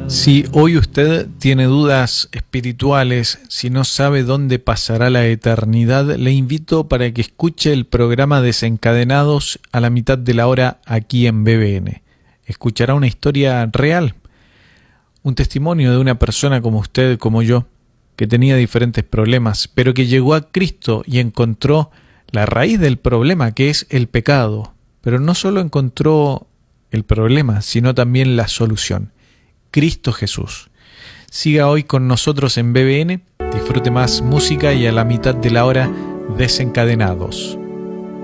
Si hoy usted tiene dudas espirituales, si no sabe dónde pasará la eternidad, le invito para que escuche el programa Desencadenados a la mitad de la hora aquí en BBN. Escuchará una historia real, un testimonio de una persona como usted, como yo, que tenía diferentes problemas, pero que llegó a Cristo y encontró la raíz del problema, que es el pecado. Pero no solo encontró el problema, sino también la solución. Cristo Jesús. Siga hoy con nosotros en BBN, disfrute más música y a la mitad de la hora Desencadenados.